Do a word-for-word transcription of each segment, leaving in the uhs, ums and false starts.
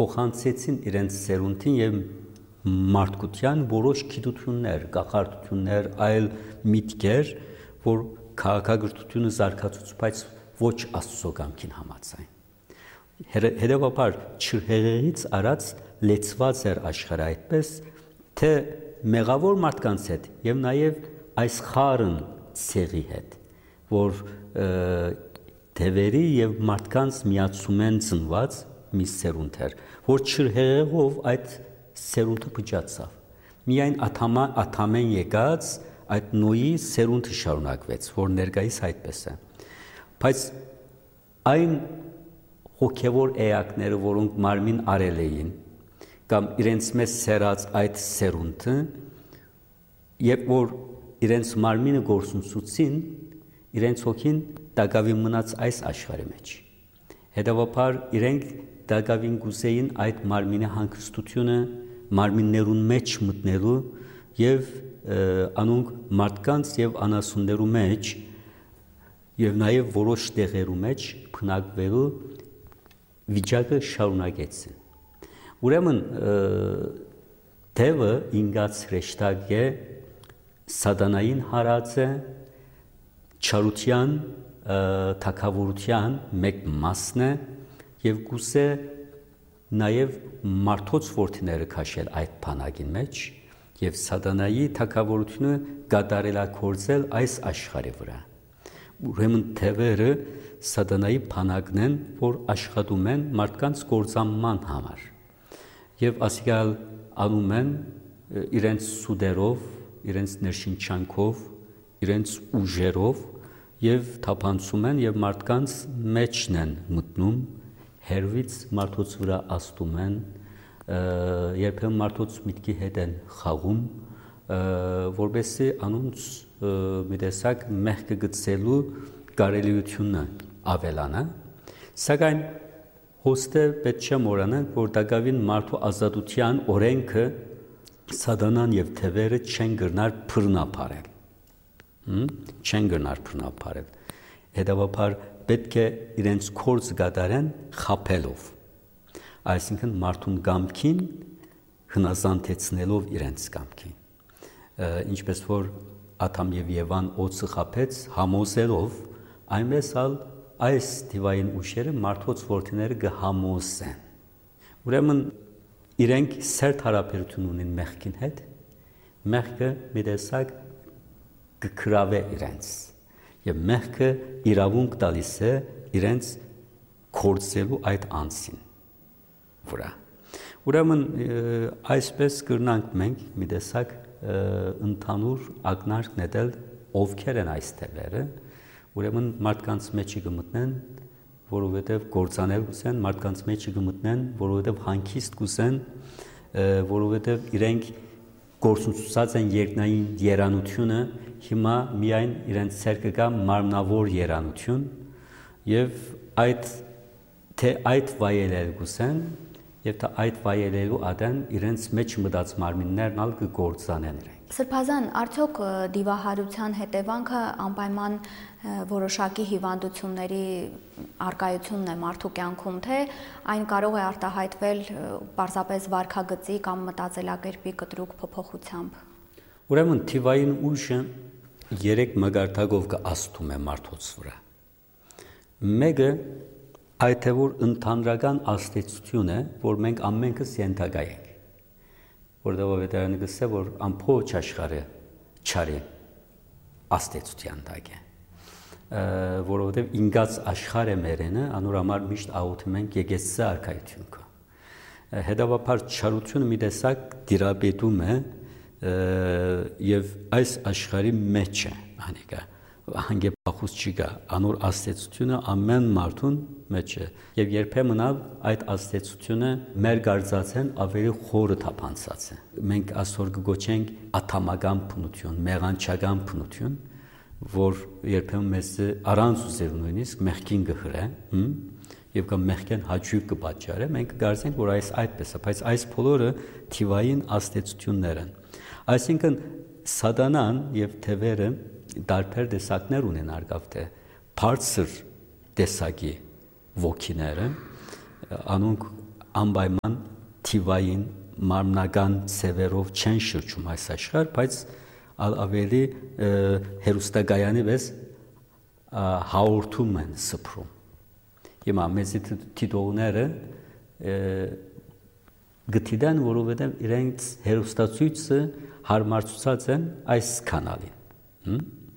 փոխանցեցին իրենց սերունդին եւ մարդկության որոշ գիտություններ, գաղափարություններ, այլ միտքեր, որ քաղաքագրությունը զարգացուց, բայց ոչ Աստծո կամքին համաձայն։ Հետևաբար չհեղեղից արած լեցված էր աշխարհը այդպես, թե մեղավոր մարդկանց հետ եւ նաեւ այս խառն ցեղի հետ, որ թևերի եւ մարդկանց միացումեն ծնված մի սերունդ էր, որ չհեղեղով այդ սերունդը փճացավ։ Միայն աթամեն եկած այդ նոյի սերունդը շարունակվեց, որ ներկայիս այդպես է։ Բայց այն հոգևոր էակները, որոնք մարմին արել էին, կամ իրենց մեզ սերած այդ սերունդը, երբ որ իրենց մարմինը գործունեություն, իրենց հոգին դակավին մնաց այս աշխարհի մեջ։ Հետևաբար իրենք դակավին գուզեին այդ մարմինի հանգստությունը մարմիններուն մեջ մտնելու եւ անոնք մարդկանց եւ անասուններու մեջ եւ նաեւ որոշ տեղերու մեջ փնակվելու վիճակը շարունակեցին։ Ուրեմն թևը ինգած հրեշտակ է սատանային հարած է չարության թակավորության մեկ մասն է եւ գուցե նաեւ մարդոց որդիները քաշել այդ բանակին մեջ եւ սատանայի թակավորությունը գադարելակորձել այս աշխարհի վրա։ Ուրեմն թևերը սատանայի բանակն են, որ աշխատում են մարդկանց գործանման համար եւ ասիկալ անում են իրենց սուդերով, իրենց ներշնչանքով, իրենց ուժերով եւ թափանցում են եւ մարդկանց մեջն են մտնում, հերվից մարդոց վրա աստում են, երբեմն մարդոց միտքի հետ են խաղում, որբեսի անոնց մի տեսակ մեղքը գցելու կարելիությունը ավելանա, սակայն հոստը պետք չէ մոռանանք, որ դակավին մարդու ազատության օրենքը սատանան եւ թևերը չեն գրնար բռնապարել, չեն գրնար բռնապարել, հետևաբար պետք է իրենց կորձ գադարեն խապելով, այսինքն մարդուն կամքին հնազանդեցնելով իրենց կամքին, ինչպես որ Ադամ եւ Եվան օծը խապեց համոզելով, այնպես ալ այս դիվային ուժերը մարդոց որդիները կհամոզեն։ Ուրեմն իրենք սերտ հարաբերություն ունեն մեղքին հետ, մեղքը մի տեսակ կգրավե իրենց եւ մեղքը իրավունք տալիս է իրենց կորցելու այդ անձին վրա։ Ուրեմն այսպես կրնանք մենք մի տեսակ ընդհանուր ակնարկ նետել ովքեր են այս թևերը, ուրեմն մարդկանց մեջի կմտնեն, որովհետև գործանել կուզեն, մարդկանց մեջի կմտնեն, որովհետև հանգիստ կուզեն, որովհետև իրենք գործունեացած են երկնային երանությունը, հիմա միայն իրենց ցերկը կա մարմնավոր երանություն եւ այդ թե այդ վայելել կուզեն եւ թե այդ վայելելու ադեն իրենց մեջ մտած մարմիններն ալ կգործանեն իրենք։ Սրբազան, արդյոք դիվահարության հետևանքը անպայման որոշակի հիվանդությունների արկայությունն է մարդու կյանքում, թե այն կարող է արտահայտվել պարզապես վարքագծի կամ մտածելակերպի կտրուկ փոփոխությամբ։ Ուրեմն թիվային ուժը երեք մագարտակով կաստում է մարդոց վրա։ Մեկը այդ թե որ ընդհանրական աստեցություն է, որ մենք ամենքս ենթակա ենք, որտեղ ավետարանը գսե, որ ամբողջ աշխարհը չարի աստեցության տակ է, որովհետև ինգած աշխարհը մերենը անոր համար միշտ աղոթում ենք եկեղեցի արքայություն կա։ Հետևաբար չարությունը մի տեսակ դիրապետում է եւ այս աշխարհի մեջ է անիկա հանգեպախուս չի գա, անոր աստեցությունը ամեն մարդուն մեջ է եւ երբեմն այդ աստեցությունը մեր գարձած են ավելի խորը թափանցած է։ Մենք այսօր կգոչենք աթամական բնություն, մեղանչական բնություն, որ երբեմն մեզ առանց ուզելու նույնիսկ մեղքին կհրե, եւ կամ մեղքեն հաճույք կպատճառե, մենք կգարձենք, որ այս այդպես է, բայց այս բոլորը թիվային աստեցություններ են։ Այսինքն սատանան եւ թևերը տարբեր տեսակներ ունեն արգավ թե բարձր տեսակի ոգիները, անոնք անպայման թիվային մարմնական ծևերով չեն շրջում այս աշխարհ, բայց ավելի հերոստագայանի վես հաղորդում են սփռում։ Հիմա մեծ դիտողները գտիդան, որովհետև իրենց հերոստացույցը հարմարցուցած են այս կանալին։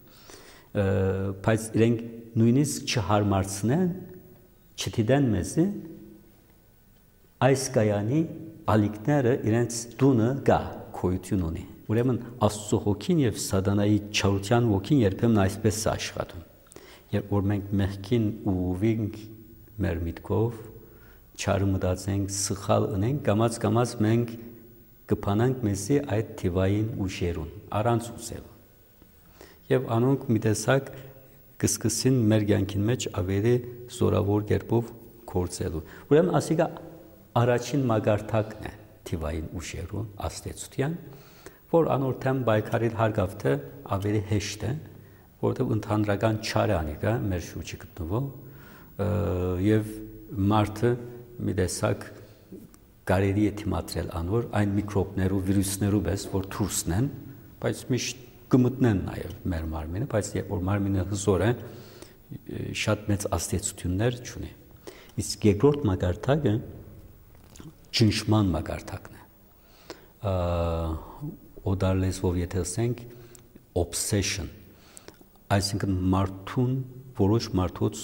Բայց իրենք նույնիսկ չհարմարցնեն, չդիտեն մեզի այս կայանի ալիքները իրենց տունը գա քոյություն ունի։ Ուրեմն Աստծո հոգին եւ սատանայի չարության ոգին երբեմն այսպես է աշխատում։ Երբ որ մենք մեղքին ուղղվենք մեր միտքով, չարը մտածենք, սխալ ունենք, կամաց-կամաց մենք կփանանք մեզի այդ թիվային ուժերուն, առանց ուզելու։ Եվ անոնք մի տեսակ կսկսին մեր կյանքին մեջ ավելի զորավոր կերպով գործելու։ Ուրեմն ասիկա առաջին մագարտակն է թիվային ուժերու աստեցության, որ անորթեմ բայկարիլ հարգավթը ավելի հեշտ է, որտեղ ընդհանրական չարը անիկա մեր շուրջը գտնվող եւ մարդը մի տեսակ կարելի է դիմադրել անոր այն միկրոբներու, վիրուսներու պես, որ դուրսն են, բայց միշտ կմտնեն նաև մեր մարմինը, բայց երբ որ մարմինը հզոր է, շատ մեծ աստեցություններ չունի։ Իսկ երկրորդ մագարտակը ճնշման մագարտակն է։ Օդար լեզվով եթե ասենք obsession, այսինքն մարդուն, որոշ մարդոց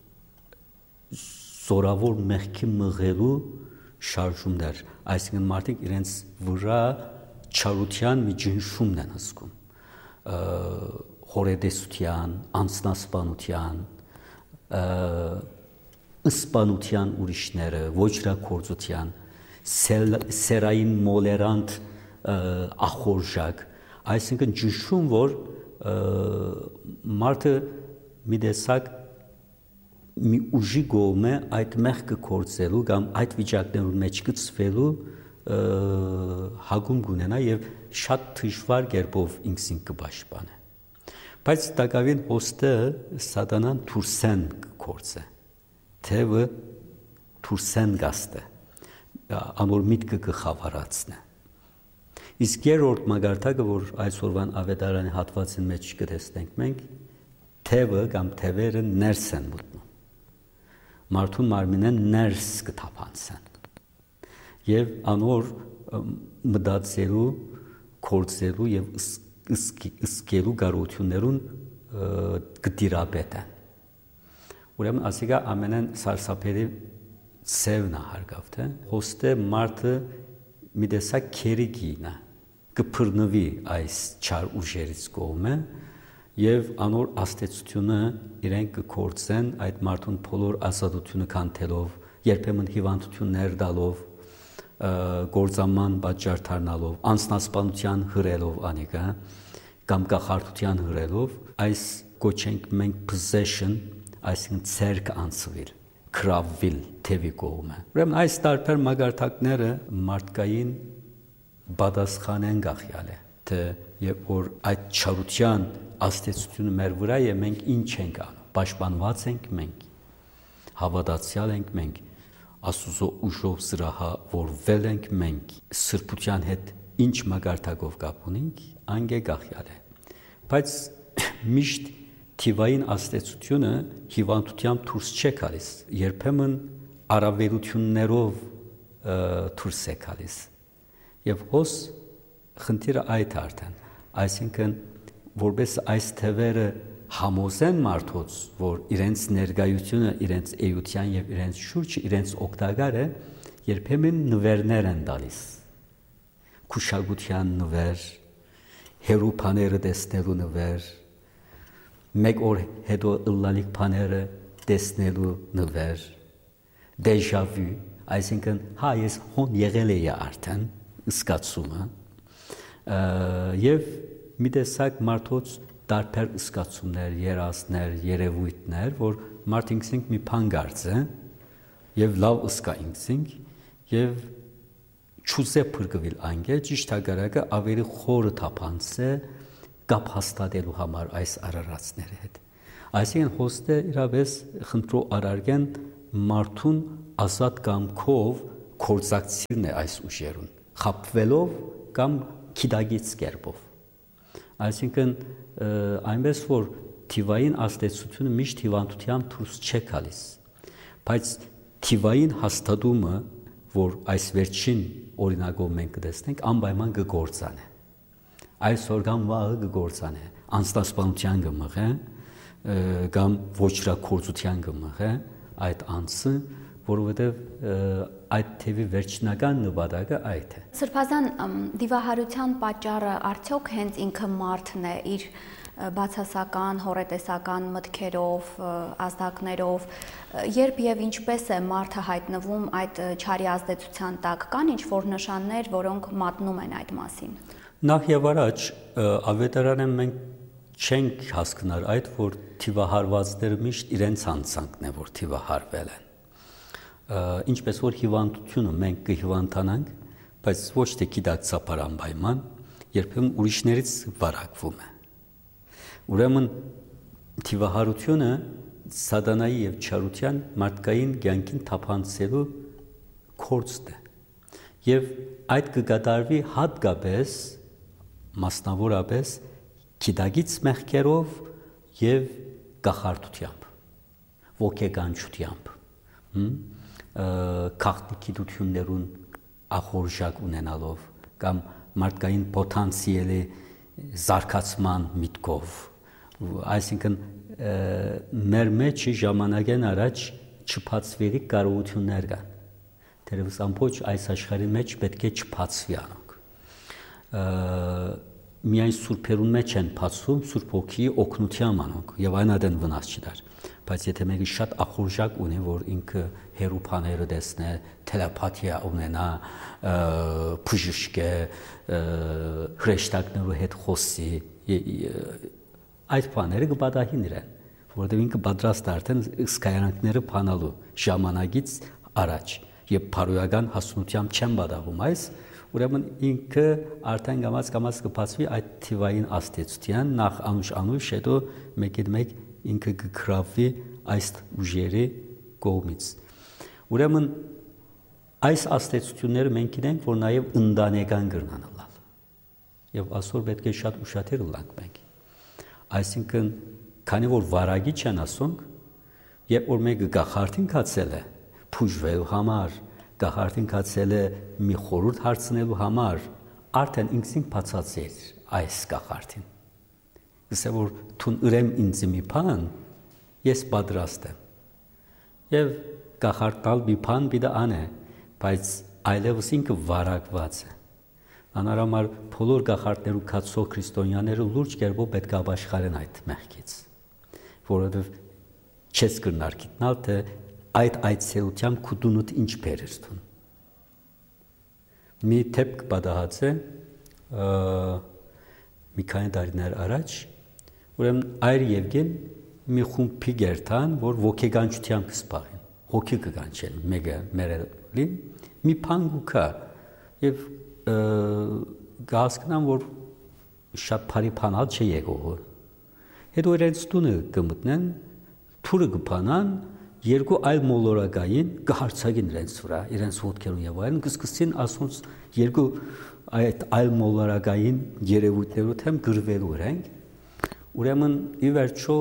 զորավոր մեղքի մղելու շարժումներ, այսինքն մարդիկ իրենց վրա չարության մի ճնշումն են հսկում, հորետեսության, անձնասպանության, ըսպանության ուրիշները, ոչրագործության, սերային մոլերանտ ախորժակ, այսինքն ճնշում, որ մարդը մի տեսակ մի ուժի գոմ է այդ մեղքը գործելու կամ այդ վիճակներում մեջ գծվելու հագում կունենա եւ շատ դժվար կերպով ինքսին կպաշտպանե։ Բայց տակավին հոստը սատանան թուրսեն գործը, թևը թուրսեն գաստը, անոր միտքը կխավարացնե։ Իսկ երրորդ մագարտակը, որ այսօրվան ավետարանի հատվածին մեջ կտեսնենք մենք, թևը կամ թևերը ներս են մտնում։ Մարդուն մարմինը ներս կթափանցեն եւ անոր մտածելու, կործելու եւ ըսկելու կարողություններուն կդիրապետեն։ Ուրեմն ասիկա ամենեն սարսափելի ծևն է հարգավթե, հոստե մարդը մի տեսակ քերի գինը կփռնվի այս չար ուժերից կողմը եւ անոր աստեցությունը իրենք կկործեն այդ մարդուն բոլոր ազատությունը կանթելով, երբեմն հիվանդություններ տալով, գործաման պատճառ դառնալով, անձնասպանության հրելով անիկա կամ կախարդության հրելով, այս կոչենք մենք possession, այսինքն ցերկ անցվել, կրավվել թևի կողմը։ Ուրեմն այս տարբեր մագարտակները մարդկային պատասխանեն գախյալ է, թե երբ որ այդ չարության աստեցությունը մեր վրա է, մենք ինչ ենք անում, պաշտպանված ենք մենք, հավատացյալ ենք մենք, Աստուծո ուժով զրահավորվել ենք մենք, սրբության հետ ինչ մագարտակով կապ ունենք, անգե գախյալ է։ Բայց միշտ թիվային աստեցությունը հիվանդությամբ դուրս չէ գալիս, երբեմն առավելություններով դուրս է գալիս։ Եվ հոս խնդիրը այդ արդեն, այսինքն որպես այս թևերը համոզեն մարդոց, որ իրենց ներկայությունը, իրենց էության եւ իրենց շուրջը իրենց օգտակար է, երբեմն նվերներ են տալիս։ Քուշագության նվեր, հերու բաները տեսնելու նվեր, մեկ օր հետո ըլլալիք բաները տեսնելու նվեր, déjà vu, այսինքն հա ես հոն եղել էի արդեն զգացումը, եւ մի տեսակ մարդոց տարբեր զգացումներ, երազներ, երևույթներ, որ մարդ ինքսինք մի բան գարցե եւ լավ ըսկա ինքսինք եւ չուզե փրկվել անգե ճիշտ հակառակը ավելի խորը թափանցե կապ հաստատելու համար այս արարածների հետ։ Այսինքն հոստը իրավես խնդրո արարգեն մարդուն ազատ կամքով կորզակցիրն է այս ուժերուն, խապվելով կամ քիդագից կերպով։ Այսինքն այնպես որ թիվային աստեցությունը միշտ հիվանդությամբ դուրս չէ գալիս, բայց թիվային հաստատումը, որ այս վերջին օրինակով մենք կտեսնենք, անպայման կգործանե։ Այսօր կամ վաղը կգործանե, անստասպանության կմղե, կամ ոչրակորձության կմղե այդ անձը, որովհետև այդ թևի վերջնական նպատակը այդ է։ Սրբազան դիվահարության պատճառը արդյոք հենց ինքը մարդն է իր բացասական, հորետեսական մտքերով, ազդակներով, երբ եւ ինչպես է մարդը հայտնվում այդ չարի ազդեցության տակ, կան ինչ-որ նշաններ, որոնք մատնում են այդ մասին։ Նախ եւ առաջ ավետարանեն մենք չենք հասկնար այդ, որ թիվահարվածները միշտ իրենց անձանքն է, որ թիվահարվել են։ Ինչպես որ հիվանդությունը մենք կհիվանդանանք, բայց ոչ թե գիտակցաբար անպայման, երբեմն ուրիշներից վարակվում է։ Ուրեմն թիվահարությունը սատանայի եւ չարության մարդկային կյանքին թափանցելու կորցն է։ Եվ այդ կկատարվի հատկապես մասնավորապես գիտակից մեղքերով եւ գախարտությամբ, ոգեկանչությամբ, քաղաքագիտություններուն ախորժակ ունենալով կամ մարդկային պոտենցիալի զարգացման միտքով, այսինքն մեր մեջ ժամանակեն առաջ չփածվելի կարողություններ կան, թերևս ամբողջ այս աշխարհի մեջ պետք է չփածվի անոնք, միայն սուրբերուն մեջ են փածվում Սուրբ Հոգի օգնությամբ անոնք եւ այն ադեն վնաս չդար, բայց եթե մեկը շատ ախորժակ ունի, որ ինքը հերու բաները տեսնե, թելեպաթիա ունենա, բժշկե, հրեշտակներու հետ խոսի, այդ բաները կպատահին իրեն, որովհետև ինքը պատրաստ է արդեն սկայանքները բանալու ժամանակից առաջ եւ բարոյական հասունությամբ չեն պատահում այս, ուրեմն ինքը արդեն կամաց կամաց կփածվի այդ թիվային աստեցության, նախ անուշ անուշ, հետո մեկ-դ մեկ ինքը կգրավվի այս ուժերի կողմից։ Ուրեմն այս աստեցությունները մենք գիտենք, որ նաև ընտանեկան կրնան լալ։ Եվ այսօր պետք է շատ ուշադիր լինենք մենք։ Այսինքն, քանի որ վարագի չեն ասոնք, երբ որ մեկը գախարտին կացել է, փուժվելու համար, գախարտին կացել է մի խորհուրդ հարցնելու համար, արդեն ինքսին բացացել այս գախարտին։ Գսե որ թուն ուրեմ ինձ մի բան, ես պատրաստ եմ։ Եվ գախարտալ մի բան պիտի անե, բայց այլևս ինքը վարակված է։ Անարամար բոլոր գախարտներու կացող քրիստոնյաները լուրջ կերպով պետք է ապաշխարեն այդ մեղքից, որովհետև չես կրնար գիտնալ, թե այդ այցելությամբ քուդունուտ ինչ բերես տուն։ Մի դեպք պատահած է մի քանի տարիներ առաջ, ուրեմն այր Եվգեն մի խումբի գերտան, որ ոգեկանչությամբ կսպաղեն, հոգի կկանչեն, մեկը մերելին, մի բան գուքա եւ գասկնան, որ շատ բարի բանալ չէ եկողը։ Հետո իրենց տունը կմտնեն, թուրը կփանան, երկու այլ մոլորակային կհարցակին իրենց վրա, իրենց ոտքերուն եւ այլն, կսկսին ասոնց երկու այդ այլ մոլորակային երևույթներով թեմ գրվելու իրենք։ Ուրեմն ի վերջո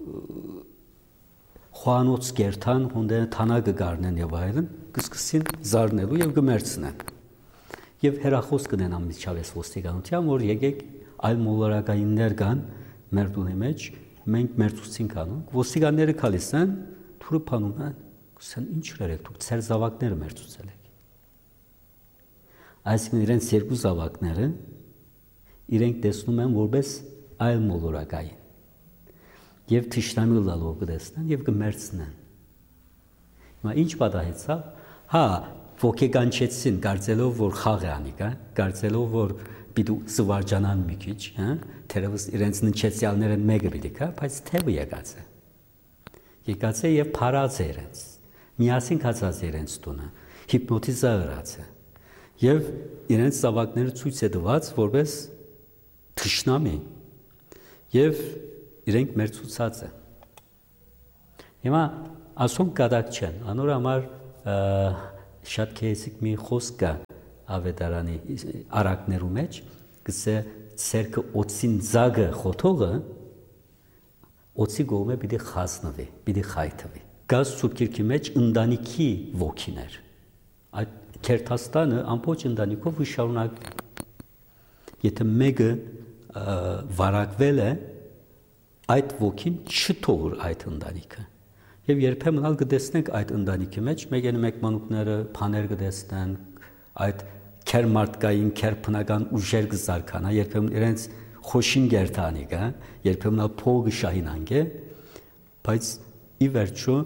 խոանոց գերտան, հոնդեն թանակը գարնեն եւ այլն, կսկսին զարնելու եւ կմերցնեն։ Եվ հերախոս կնեն ամիջավես ոստիկանության, որ եկեք այլ մոլորակայիններ կան մեր տունի մեջ, մենք մերձուցին կանոնք, ոստիկանները գալիս են, թուրը փանում են, ասեն ինչ երեք դուք ծեր զավակները մերձուցել եք։ Այսինքն իրենց երկու զավակները իրենք տեսնում են որպես այլ մոլորակային։ Եվ թշնամի լալով կտեսնեն եւ կմերցնեն։ Հիմա ինչ պատահեցավ։ Հա, ոգեկանչեցին, կարծելով, որ խաղ է անիկա, կարծելով, որ պիտի զվարճանան մի քիչ, հա, թերևս իրենց նչեցյալները մեկը պիտի կա, բայց թևը եկած է։ Եկած է եւ փարած է իրենց։ Միասին կացած է իրենց տունը, հիպնոտիզացած է։ Եվ իրենց զավակները ցույց է տված որպես թշնամի։ Եվ իրենք մերձուցած են։ Հիմա ասոնք կադակ չեն, անոր համար շատ քեզիկ մի խոսք կա ավետարանի արակներու մեջ, գսե ցերկը օծին զագը խոթողը օծի գոմե պիտի խասնվի, պիտի խայթվի։ Գազ Սուրբ Գիրքի մեջ ընտանիքի ոգիներ։ Այդ Քերթաստանը ամբողջ ընտանիքով շարունակ եթե մեկը վարակվել է այդ ոգին չթողր այդ ընտանիքը եւ երբեմն ալ կտեսնենք այդ ընտանիքի մեջ մեկեն մեկ մանուկները բաներ կտեսնեն այդ քերմարտկային քերփնական ուժեր կզարքանա երբեմն իրենց խոշին գերտանի կա երբեմն ալ փողը շահինանգե բայց ի վերջո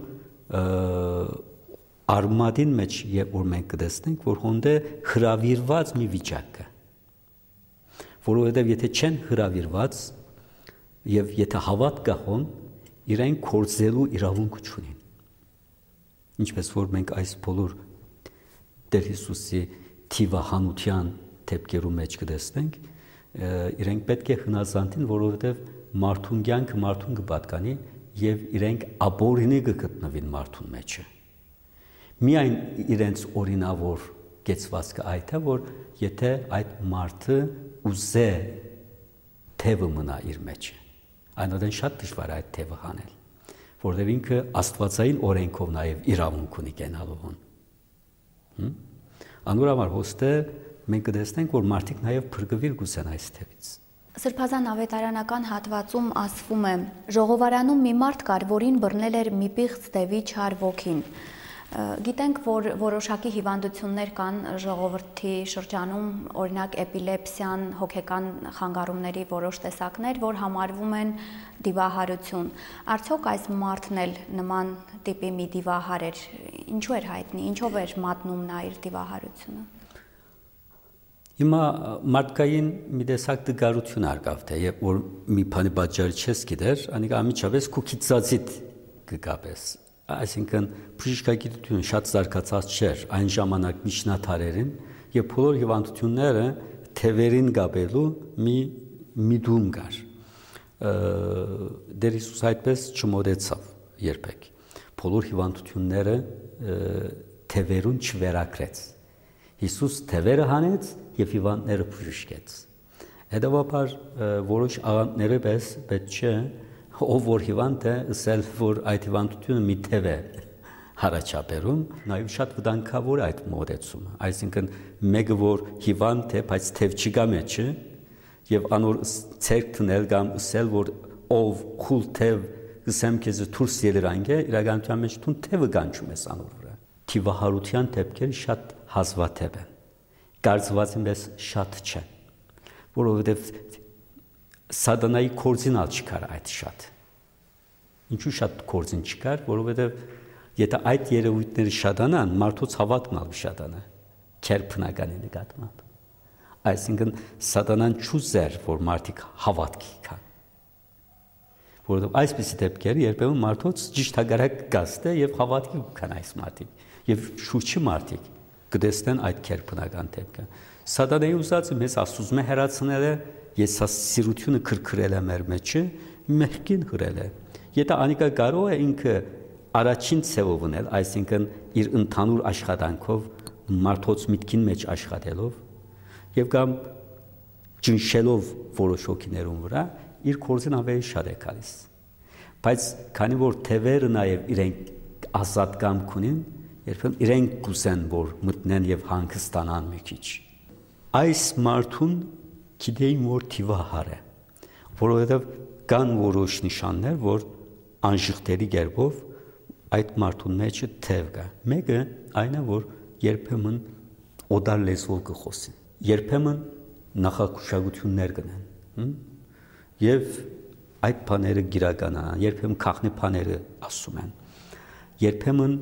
արմադին մեջ երբ որ մենք կտեսնենք որ հոնդե հրավիրված մի վիճակ է որովհետև եթե չեն հրավիրված եւ եթե հավատ կահոն իրեն կորձելու իրավունք չունին ինչպես որ մենք այս բոլոր Տեր Հիսուսի թիվահանության դեպքերու մեջ կտեսնենք իրենք պետք է հնազանդին որովհետև մարդուն կյանքը մարդուն կպատկանի եւ իրենք աբորինի կգտնվին մարդուն մեջը միայն իրենց օրինավոր կեցվածքը այդ է որ եթե այդ մարդը ուզե թևը մնա իր մեջ այնուհետև շատ դժվար է այդ թևը հանել որովհետև ինքը աստվածային օրենքով նաև իրավունք ունի կենալուհուն անորամար հոստը մենք կտեսնենք որ մարդիկ նաև փրկվիր գուսեն այս թևից Սրբազան ավետարանական հատվածում ասվում է ժողովարանում մի մարդ կար որին բռնել էր մի պիղծ դևի չար ոգին Գիտենք, որ որոշակի հիվանդություններ կան ժողովրդի շրջանում, օրինակ էպիլեպսիան, հոգեկան խանգարումների որոշ տեսակներ, որ համարվում են դիվահարություն։ Արդյոք այս մարդն էլ նման տիպի մի դիվահար էր, ինչու էր հայտնի, ինչով էր մատնում նա իր դիվահարությունը։ Հիմա մարդկային մի տեսակ դգարություն արկավ թե, երբ որ մի բանի պատճառը չես գիտեր, անիկա ամիջապես քուքիծածիտ կգապես Այսինքն բժշկագիտությունը շատ զարգացած չէր այն ժամանակ միջնադարերին եւ բոլոր հիվանդությունները թևերին գաբելու մի միտում կար Դեր Հիսուս այդպես չմոդեցավ երբեք բոլոր հիվանդությունները թևերուն չվերակրեց Հիսուս թևերը հանեց եւ հիվանդները բժշկեց հետեւաբար որոշ աղանդները պես պետք չէ ով որ հիվանդ է, ասել որ այդ հիվանդությունը մի թև է հարաճապերում, նաև շատ վտանգավոր այդ մոտեցումը, այսինքն մեկը որ հիվանդ է, բայց թև չկա մեջը, եւ անոր ցերկ տնել կամ ասել որ ով քուլ թև գսեմ քեզ դուրս ելրանգ է, իրականության մեջ տուն թևը կանչում ես անոր վրա։ Թիվահարության դեպքերը շատ հազվադեպ են։ Կարծված եմ ես շատ չէ, որովհետեւ Սատանայի կորձին ալ չկար այդ շատ։ Ինչու շատ կորձին չկար, որովհետև եթե այդ երևույթները շատանան, մարդոց հավատքն ալ շատանա, քերփնականի նկատմամբ։ Այսինքն սատանան չուզեր, որ մարդիկ հավատքի կան։ Որովհետև այսպիսի դեպքերը երբեմն մարդոց ճիշտ հակառակ գաստ է եւ հավատքի կան այս մարդիկ, եւ շուրջի մարդիկ կտեսնեն այդ քերփնական դեպքը։ Սատանայի ուզածը մեզ ասում է հեռացնել է Ես սիրությունը քրքրել է մեր մեջը, մեղքին հրել է։ Եթե անիկա կարող է ինքը առաջին ցևով ունել, այսինքն իր ընդհանուր աշխատանքով մարդոց միտքին մեջ աշխատելով եւ կամ ճնշելով որոշ հոգիներուն վրա, իր կորձին ավելի շատ է գալիս։ Բայց քանի որ թևերը նաեւ իրենք ազատ կամք ունին, երբեմն իրենք կուսեն, որ մտնեն եւ հանգստանան մի քիչ։ Այս մարդուն Գիտեին որ թիվահար է, որովհետև կան որոշ նշաններ, որ անժխտերի գերբով այդ մարդուն մեջը թև կա։ Մեկը այն է, որ երբեմն օդար լեզվով կխոսին, երբեմն նախակուշագություններ կնեն, եւ այդ բաները գիրականան, երբեմն քաղնի բաները ասում են, երբեմն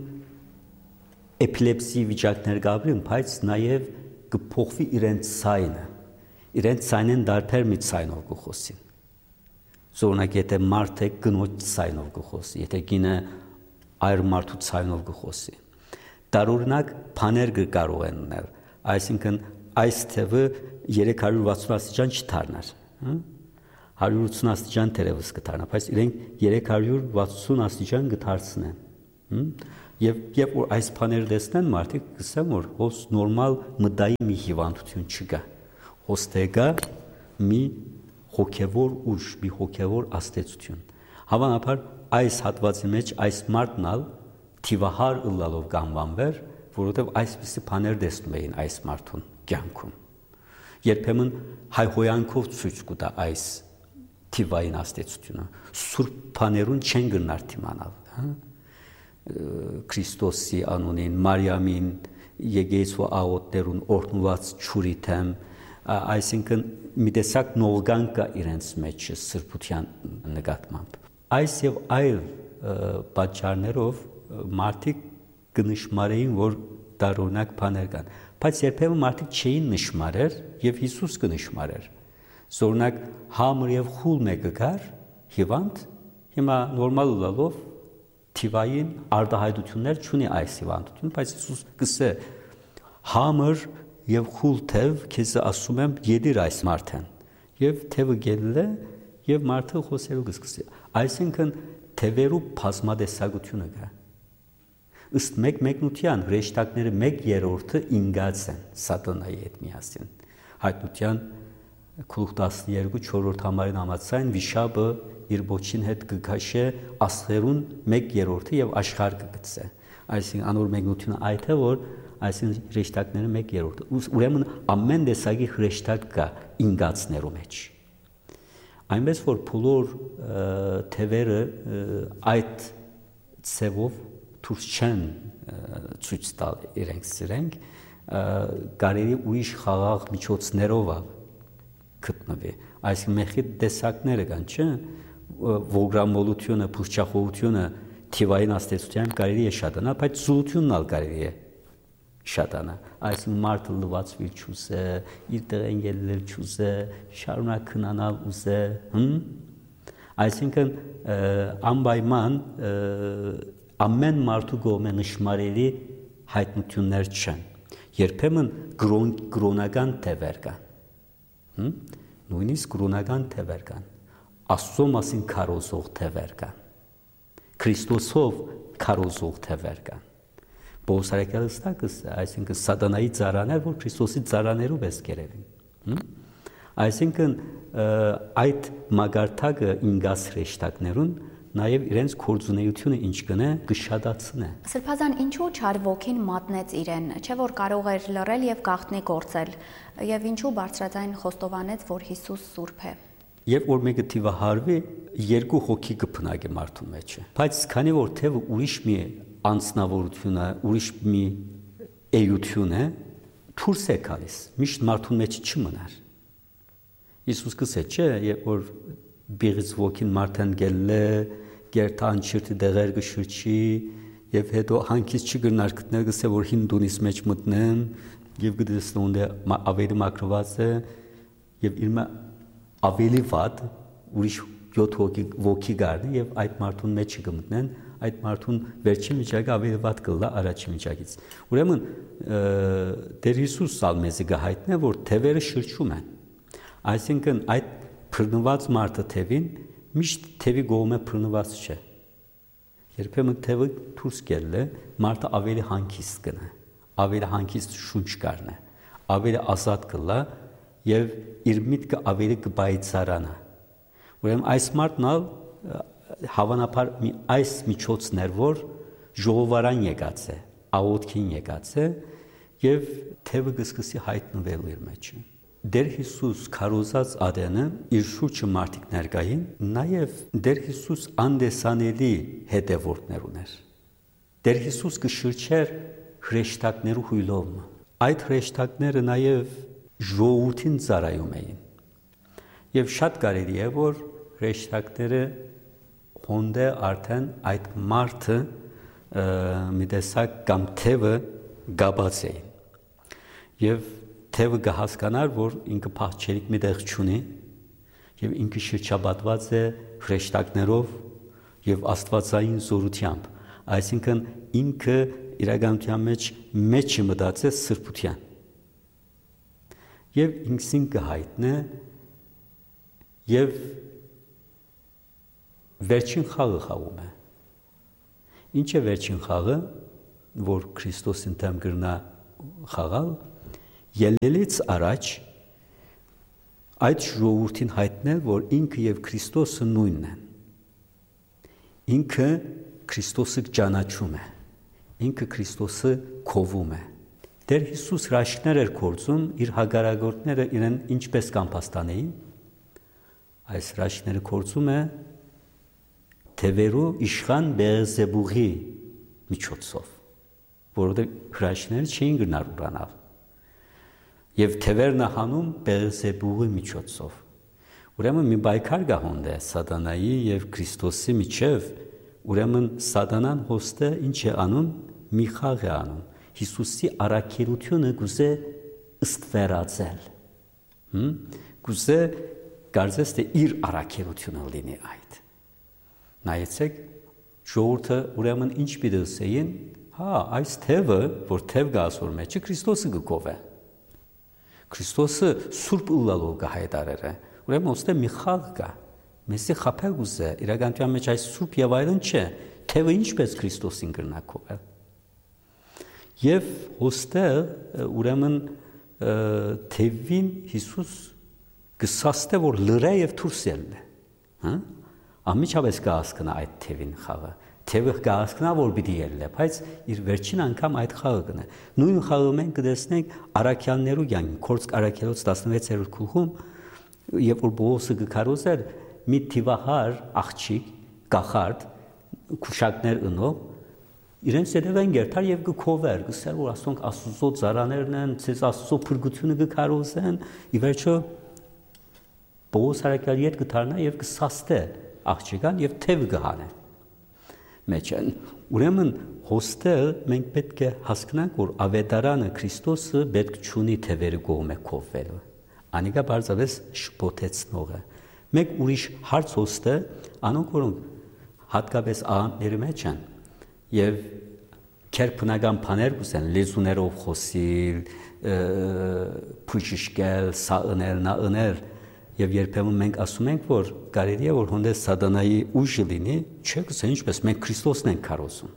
էպիլեպսի վիճակներ կապրին, բայց նաեւ կփոխվի իրենց ցայնը իրենց ցայնեն դարբեր մի ցայնով կխոսին։ Զորնակ եթե մարդ է գնոջ ցայնով կխոսի, եթե գինը այր մարդու ցայնով կխոսի։ Տարօրինակ բաներ կարող են ունել, այսինքն այս թևը երեք հարյուր վաթսուն աստիճան չդառնար, հարյուր ութսուն աստիճան թերևս կդառնա, բայց իրենք երեք հարյուր վաթսուն աստիճան կդարձնեն։ Եվ երբ որ այս բաները տեսնեն մարդիկ կսեն որ հոս նորմալ մտայի մի հիվանդություն չկա հոս թե կա մի հոգևոր ուժ մի հոգևոր աստեցություն հավանաբար այս հատվածի մեջ այս մարդն ալ թիվահար ըլլալով կանվանվեր որովհետև այսպիսի բաներ տեսնում էին այս մարդուն կյանքում երբեմն հայհոյանքով ցույց կտա այս թիվային աստեցությունը սուրբ բաներուն չեն գնար թիմանալ հա Քրիստոսի անունին, Մարիամին, Եգեյցու աղոտներուն օրհնված ճուրիթեմ, այսինքն մի տեսակ նողգան կա իրենց մեջ սրբության նկատմամբ։ Այս եւ այլ պատճառներով մարդիկ կնշմարեին, որ դարօրինակ բաներ կան, բայց երբեմն մարդիկ չէին նշմարեր եւ Հիսուս կնշմարեր։ Զորնակ համր եւ խուլ մեկը կար, հիվանդ, հիմա նորմալ լալով թիվային արդահայտություններ չունի այս հիվանդությունը, բայց Հիսուս կսե համր եւ խուլ թև քեզ ասում եմ յեդիր այս մարդեն եւ թևը գելել է եւ մարդը խոսելու կսկսի այսինքն թևերու բազմադեսագությունը կա ըստ մեկ մեկնության հրեշտակները մեկ երրորդը ինգած են սատանայի հետ միասին հայտնության Քուլուխ տասներկու չորրորդ համարին համաձայն վիշապը իր ոչին հետ կգաշե աստղերուն մեկ երրորդը եւ աշխարհ կգցե այսինքն անոր մեկնությունը այդ է որ այսինքն հրեշտակները մեկ երրորդը ուրեմն ամեն տեսակի հրեշտակ կա ինգածներու մեջ այնպես որ բոլոր թևերը այդ ցևով դուրս չեն ցույց տալ իրենք սրանք կարելի ուրիշ խաղաղ միջոցներով գտնվի այսինքն մեխի տեսակները կան չէ վոգրամոլությունը փուշչախոհությունը թիվային աստեցությամբ կարելի է շատանա բայց զուլությունն ալ կարելի է շատանա այսինքն մարդը լվացվի չուզե իր տեղեն ելնել չուզե շարունակ քնանալ ուզե հմ այսինքն անպայման ամեն մարդու կողմէ նշмарելի հայտնություններ չեն երբեմն գրոնական թևեր կան նույնիսկ գրոնական թևեր կան Աստծո մասին քարոզող թևեր կան Քրիստոսով քարոզող թևեր կան Պողոսարեկալը ստակս այսինքն սատանայի ծառաներ որ Քրիստոսի ծառաներով էս կերևին այսինքն այդ մագարտակը ինգաս հրեշտակներուն նաև իրենց կորձունեությունը ինչ կնե կշատացնե Սրբազան ինչու չար ոգին մատնեց իրեն չէ որ կարող էր լռել եւ գաղտնի գործել եւ ինչու բարձրաձայն խոստովանեց որ Հիսուս սուրբ է Երբ որ մեկը թիվահարվի երկու հոգի կփնակի մարդու մեջ բայց քանի որ թևը ուրիշ մի անձնավորություն է ուրիշ մի էություն է դուրս է գալիս միշտ մարդու մեջ չմնար Հիսուս կսե չէ երբ որ բիղից ոգին մարդան գելլե գերտան չիրտի դեղեր կշրջի եւ հետո հանքից չգնար գտնել գսե որ հին դունից մեջ մտնեմ եւ գտեսնոն ավելի մակրված է եւ իր ավելի վատ ուրիշ յոթ հոգի ոգի գարնի եւ այդ մարդուն մեջ կմտնեն այդ մարդուն վերջին միջակը ավելի վատ կլա առաջին միջակից ուրեմն Տեր Հիսուս ալմեզի գահայտնե որ թևերը շրջում են այսինքն այդ փռնված մարդը թևին միշտ թևի գողմե փռնված չէ երբեմն թևը դուրս գելել է մարդը ավելի հանգիստ կնա ավելի հանգիստ շունչ կառնե ավելի ազատ կլա եւ իր միտքը ավելի կբայցարանա ուրեմն այս մարդն ալ հավանաբար մի այս միջոցներ որ ժողովարան եկած է աղոթքին եկած է եւ թևը կսկսի հայտնվել իր մեջ Դեր Հիսուս քարոզած ադենը իր շուրջը մարդիկ ներկային նաեւ Դեր Հիսուս անդեսանելի հետևորդներ ուներ Դեր Հիսուս կշրջեր հրեշտակներու հույլով այդ հրեշտակները նաեւ ժողովրդին ծառայում էին եւ շատ կարելի է որ հրեշտակները հոնդե արդեն այդ մարդը մի տեսակ կամ թևը գաբած էին եւ թևը կհասկանար որ ինքը փախչելիք մի տեղ չունի եւ ինքը շրջապատված է հրեշտակներով եւ աստվածային զորությամբ այսինքն ինքը իրականության մեջ մեջը մտածե սրբության եւ ինքսին կհայտնե եւ վերջին խաղը խաղում է ինչ է վերջին խաղը որ Քրիստոսին դեմ գրնա խաղալ, ելելից առաջ այդ ժողովրդին հայտնել, որ ինքը եւ Քրիստոսը նույնն են։ Ինքը Քրիստոսը ճանաչում է, ինքը Քրիստոսը քովում է։ Տեր Հիսուս հրաշքներ էր գործում, իր հագարագործները իրեն ինչպես կամփաստանեին, այս հրաշքները գործում է թևերու իշխան Բեելզեբուղի միջոցով, որովհետև հրաշքները չէին գնալ ուրանալ։ Եվ թևերն հանում Բեելզեբուղի միջոցով։ Ուրեմն մի բայկար գա հոնդե սատանայի եւ Քրիստոսի միջև, ուրեմն սատանան հոստը ինչ է անում, մի խաղ է անում։ Հիսուսի առաքելությունը գուզե ըստվերացել։ Հմ գուզե կարծես թե իր առաքելությունը լինի այդ։ Նայեցեք, ժողովուրդը ուրեմն ինչ պիտի ասեին, հա, այս թևը, որ թև գա ասոր մեջը Քրիստոսը գկով է։ Քրիստոսը սուրբ ուլալով կհայտարեր է, ուրեմն ոստե մի խաղ կա, մեսի խապել գուզե, իրականության մեջ այս սուրբ և այլն չէ, թևը ինչպես Քրիստոսին գրնակով է։ Եվ ոստե ուրեմն թևին Հիսուս գսաստե, որ լրե և թուրս ելն է, ամիջավես կհասկնա այդ թևին խաղը, թևը կհասկնա, որ պիտի ելն է, բայց իր վերջին անգամ այդ խաղը կնե։ Նույն խաղը մենք կտեսնենք առաքյալներու կյանքին, Քորձք առաքյալոց տասնվեցերորդ գլխում, երբ որ Պողոսը կքարոզեր մի թիվահար աղջիկ, կախարդ, քուշակներ ընող, իրենց երևեն գերտար եւ կքովեր, գսեր որ ասոնք Աստծո ծառաներն են, ցես Աստծո փրկությունը կքարոզեն, ի վերջո Պողոս առաքյալի հետ կդառնա եւ կսաստե աղջիկան եւ թև կհանե։ Մեջ են։ Ուրեմն հոստել մենք պետք է հասկանանք, որ ավետարանը Քրիստոսը պետք չունի թևերը կողմը քովվելու։ Անիկա բարձավես շփոթեցնող է։ Մեկ ուրիշ հարց հոստը, անոնք որոնք հատկապես աղանդների մեջ են եւ քերբնական բաներ կուսեն, լեզուներով խոսիլ, փուշիշկել, սաընել, նաընել Եվ երբեմն մենք ասում ենք, որ կարելի է, որ հոնդես սատանայի ուժը լինի, չէ՞ գսե ինչպես մենք Քրիստոսն ենք քարոզում։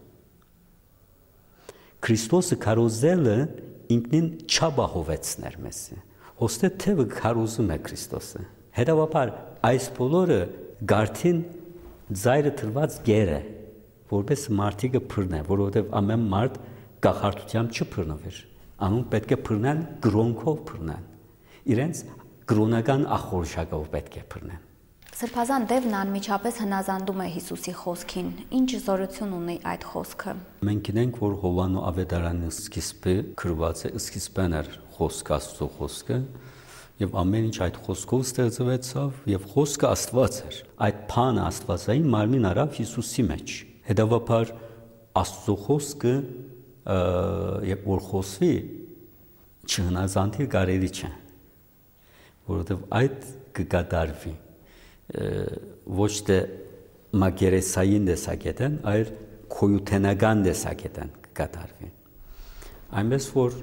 Քրիստոսը քարոզելը ինքնին չաբահովեցներ մեզի։ Ոստե թևը քարոզում է Քրիստոսը։ Հետևաբար այս բոլորը գարթին ծայրը թրված գեր է, որպես մարդիկը փռնե, որովհետև ամեն մարդ գախարտությամբ չփռնվեր։ Անուն պետք է փռնան գրոնքով փռնան։ Իրենց Գրոնական ախորժակով պետք է փռնեն։ Սրբազան դևն անմիջապես հնազանդում է Հիսուսի խոսքին։ Ինչ զորություն ունի այդ խոսքը։ Մենք գիտենք, որ Հովանու ավետարանի սկիզբը գրված է, սկիզբն էր խոսքը, Աստծո խոսքը, եւ ամեն ինչ այդ խոսքով ստեղծվեցավ, եւ խոսքը Աստված էր։ Այդ բանը Աստվածային մարմին արավ Հիսուսի մեջ։ Հետևաբար Աստծո խոսքը, երբ որ խոսվի, չհնազանդի կարելի չէ։ Որովհետև այդ կկատարվի ոչ թե մակերեսային տեսակետեն, այլ քոյութենական տեսակետեն կկատարվի։ Այնպես որ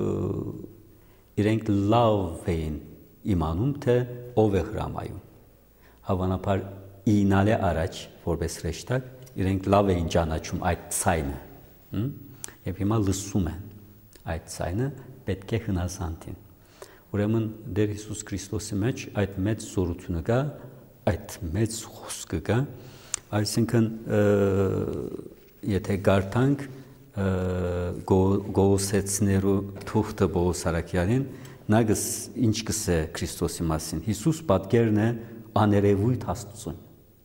իրենք լավ էին իմանում, թե ով է հրամայում։ Հավանաբար ինալ է առաջ, որպես հրեշտակ, իրենք լավ էին ճանաչում այդ ցայնը, եւ հիմա լսում են այդ ցայնը, պետք է հնազանդին։ Ուրեմն Տեր Հիսուս Քրիստոսի մեջ այդ մեծ զորությունը կա, այդ մեծ խոսքը կա, այսինքն եթե գարտանք գողոսեցներու թուղթը Պողոս առաքյալին, նա ինչ կսե Քրիստոսի մասին, Հիսուս պատկերն է աներևույթ Աստծուն։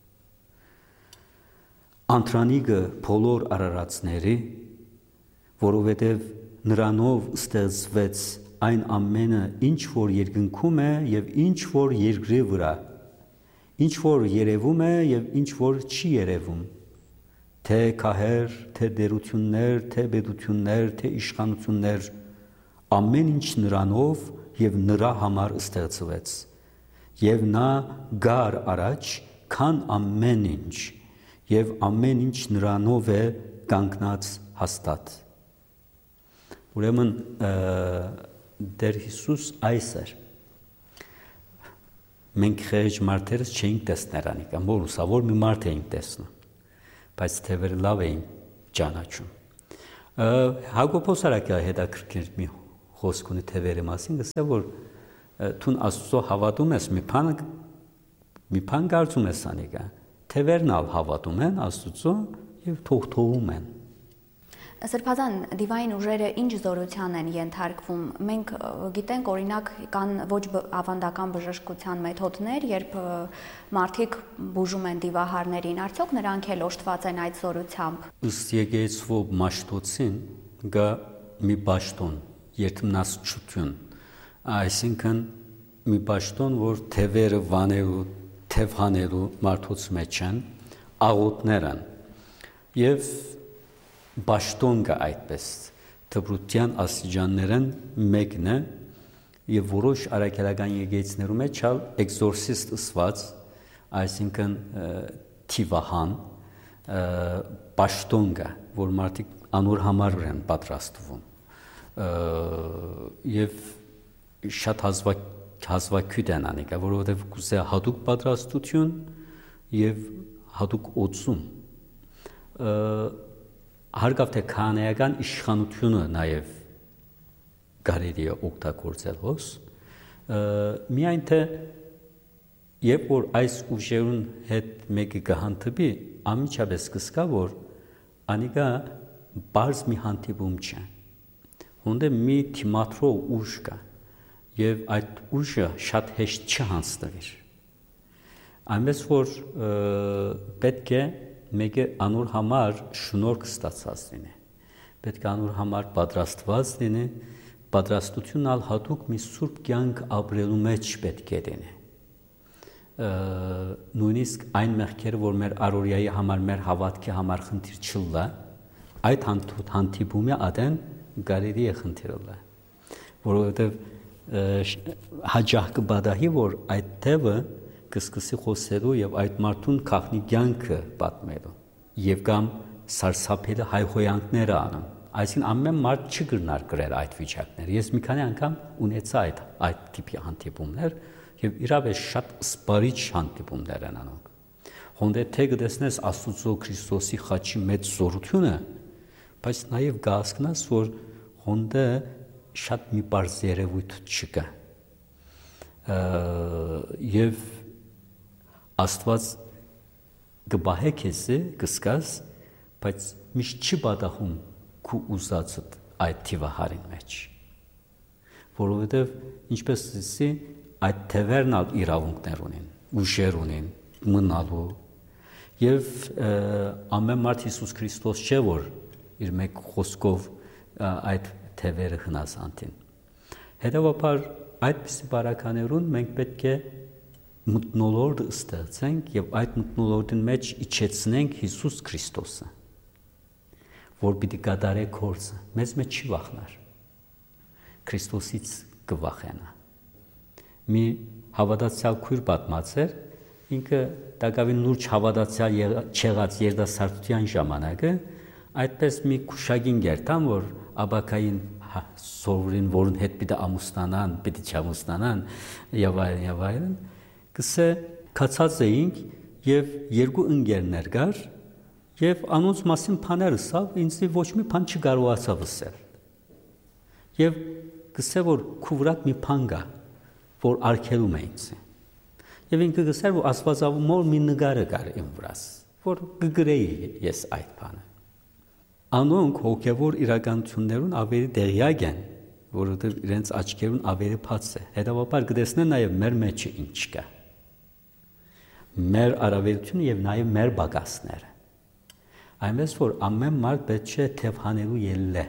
Անտրանիգը բոլոր արարածների, որովհետև նրանով ստեղծվեց այն ամենը, ինչ որ երկնքում է եւ ինչ որ երկրի վրա, ինչ որ երևում է եւ ինչ որ չի երևում, թե քահեր, թե դերություններ, թե պետություններ, թե իշխանություններ, ամեն ինչ նրանով եւ նրա համար ստեղծվեց, եւ նա գար առաջ, քան ամեն ինչ, եւ ամեն ինչ նրանով է կանգնած հաստատ։ Ուրեմն Տեր Հիսուս այս էր։ Մենք խեղճ մարդերս չէինք տեսներ անիկա, որ ուսավոր մի մարդ էինք տեսնում, բայց թևերը լավ էին ճանաչում։ Հակոբոս Արաքյալը հետաքրքիր մի խոսք ունի թևերի մասին, ասել որ դու Աստծո հավատում ես, մի բան մի բան կարծում ես անիկա, թևերն ալ հավատում են Աստծո եւ թողթողում են։ Սրբազան դիվային ուժերը ինչ զորության են ենթարկվում։ Մենք գիտենք, օրինակ, կան ոչ ավանդական բժշկության մեթոդներ, երբ մարդիկ բուժում են դիվահարներին, արդյոք նրանք էլ օժտված են այդ զորությամբ։ Ըստ եկեղեցու մաշտոցին գա մի պաշտոն, երթմնասչություն, այսինքն մի պաշտոն, որ թևերը վանելու, թև հանելու մարդուց մեջ են, աղոթներ են եւ Բաշտոն կա այդպես դպրության աստիճաններն մեկն է եւ որոշ արաքելական եկեղեցիներում է չալ էքզորսիստ ըսված, այսինքն թիվահան բաշտոն կա, որ մարդիկ անոր համար են պատրաստվում եւ շատ հազվակ հազվակույտ են անիկա, որովհետեւ կուզե հատուկ պատրաստություն եւ հատուկ օծում հարգավ թե քահանայական իշխանությունը նաև կարելի է օգտագործել հոս միայն թե երբ որ այս ուժերուն հետ մեկը կհանդիպի անմիջապես կսկա որ անիկա բարձ մի հանդիպում չէ հոնդե մի թիմատրո ուժ կա եւ այդ ուժը շատ հեշտ չհանձնվի այնպես որ պետք է մեկը անոր համար շնորհք ստացած լինի պետք է անոր համար պատրաստված լինի պատրաստությունն ալ հատուկ մի սուրբ կյանք ապրելու մեջ պետք է լինի նույնիսկ այն մեղքերը որ մեր առօրյայի համար մեր հավատքի համար խնդիր չլա այդ հանդիպումը ադեն կարելի է խնդիրը որովհետև հաջող կբադահի որ այդ թևը կսկսի խոսելու եւ այդ մարդուն քաղնի կյանքը պատմելու եւ կամ սարսափելի հայհոյանքները անում այսինքն ամեն մարդ չգրնար գրել այդ վիճակները ես մի քանի անգամ ունեցա այդ այդ տիպի հանդիպումներ եւ իրավես շատ սպարիչ հանդիպումներ են անում հոնդե թե գտեսնես Աստծո Քրիստոսի խաչի մեծ զորությունը բայց նաեւ գասկնաս որ հոնդե շատ մի բարձ երևույթ չկա եւ Աստված գբահե քեզի կսկաս բայց միշտ չի բադախում քու ուզածդ այդ թիվահարին մեջ որովհետև ինչպես ասի այդ թևերն ալ իրավունքներ ունեն ուժեր ունեն մնալու եւ ամեն մարդ Հիսուս Քրիստոս չէ որ իր մեկ խոսքով այդ թևերը հնազանդին հետեւաբար այդպիսի բարականերուն մենք պետք է մտնոլորտ ստեղծենք եւ այդ մտնոլորտին մեջ իջեցնենք Հիսուս Քրիստոսը որ պիտի կատարե գործը մեզ մեջ չի վախնար Քրիստոսից կվախենա մի հավատացյալ քույր պատմած էր ինքը տակավին լուրջ հավատացյալ չեղած երիտասարդության ժամանակը այդպես մի քուշագին գերտան որ աբակային սովորին որն հետ պիտի ամուսնանան պիտի չամուսնանան եւ այլն եւ այլն կսե կացած էինք եւ երկու ընկերներ կար եւ անոնց մասին բաներ ասավ ինձ ոչ մի բան չկարողացավ ասել եւ կսե որ քուվրակ մի բան կա որ արկելում է ինձ եւ ինքը կսեր որ աստվածավումոր մի նկարը կար իմ վրաս որ կգրեի ես այդ բանը անոնք հոգեվոր իրականություններուն ավելի դեղյակ են որովհետեւ իրենց աչքերուն ավելի բաց է հետեւաբար կտեսնեն նաեւ մեր մեջը ինչ կա մեր արավելությունը եւ նաեւ մեր բագասները այնպես որ ամեն մարդ պետք է թև հանելու ելլե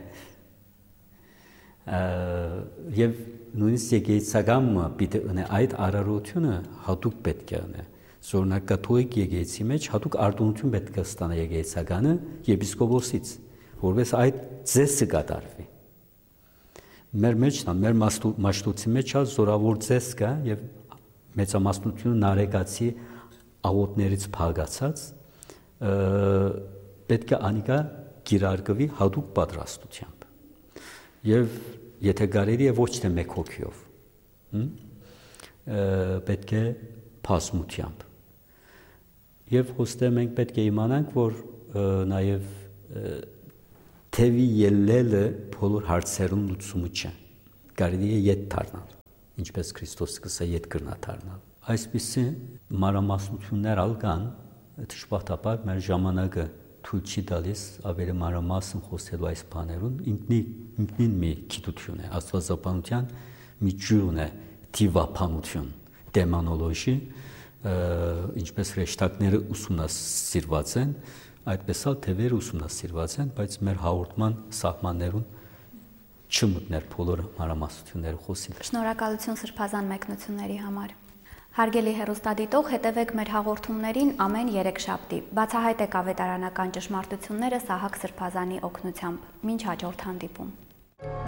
եւ նույնիսկ եկեղեցական պիտի ունե այդ արարությունը հատուկ պետք է ունե Զորնակ կաթոլիկ եկեղեցի մեջ հատուկ արտոնություն պետք է ստանա եկեղեցականը եպիսկոպոսից որպես այդ ծեսը կատարվի մեր մեջն մեր մաշտոցի մեջ զորավոր ծես կա եւ մեծամասնությունը նարեկացի աղոտներից փագացած պետք է անիկա գիրարգվի հատուկ պատրաստությամբ եւ եթե կարելի է ոչ թե մեկ հոգիով պետք է փասմությամբ եւ հոստե մենք պետք է իմանանք որ նաեւ թևի ելելը բոլոր հարցերուն լուծումը չէ։ Կարելի է ետ դառնալ, ինչպես Քրիստոսը կսա ետ կրնա դառնալ։ Այսպիսի մանրամասնություններ ալ կան, դժբախտաբար մեր ժամանակը թույլ չի տալիս ավելի մանրամասն խոսելու այս բաներուն, ինքնին մի գիտություն է, աստվածաբանության մի ջուրն է, թիվապանություն, դեմանոլոգի, ինչպես հրեշտակները ուսումնասիրված են, այդպես էլ թևերը ուսումնասիրված են, բայց մեր հաղորդման սահմաններուն չմտներ բոլոր մանրամասնությունները խոսիլ։ Շնորհակալություն սրբազան մեկնությունների համար։ Հարգելի հեռուստադիտող, հետևեք մեր հաղորդումներին ամեն երեքշաբթի։ Բացահայտեք ավետարանական ճշմարտությունները Սահակ Սրբազանի օգնությամբ։ Մինչ հաջորդ հանդիպում։